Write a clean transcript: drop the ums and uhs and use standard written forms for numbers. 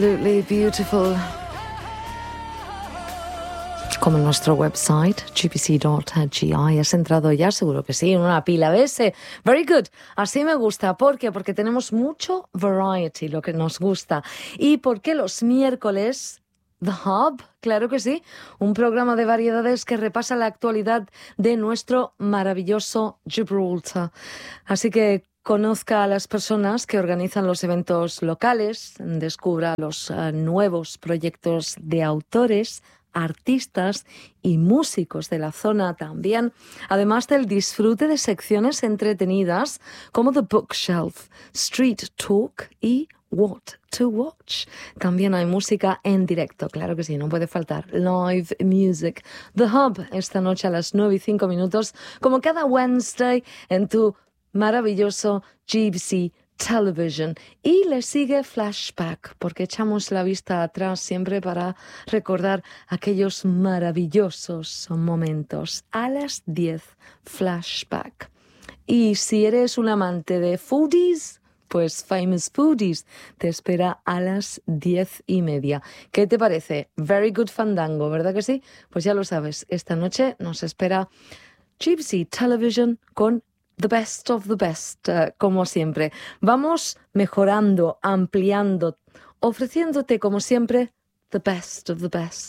Absolutely beautiful. Como en nuestro website, gbc.gi. ¿Has entrado ya? Seguro que sí, en una pila. ¿Ves? Very good. Así me gusta. ¿Por qué? Porque tenemos mucho variety, lo que nos gusta. ¿Y por qué los miércoles? The Hub, claro que sí. Un programa de variedades que repasa la actualidad de nuestro maravilloso Gibraltar. Así que conozca a las personas que organizan los eventos locales, descubra los nuevos proyectos de autores, artistas y músicos de la zona también, además del disfrute de secciones entretenidas como The Bookshelf, Street Talk y What to Watch. También hay música en directo, claro que sí, no puede faltar. Live music. The Hub, esta noche a las 9:05, como cada Wednesday en tu maravilloso GBC Television. Y le sigue Flashback, porque echamos la vista atrás siempre para recordar aquellos maravillosos momentos. A las 10, Flashback. Y si eres un amante de foodies, pues Famous Foodies te espera a las 10:30. ¿Qué te parece? Very good fandango, ¿verdad que sí? Pues ya lo sabes, esta noche nos espera GBC Television con the best of the best, como siempre. Vamos mejorando, ampliando, ofreciéndote, como siempre, the best of the best.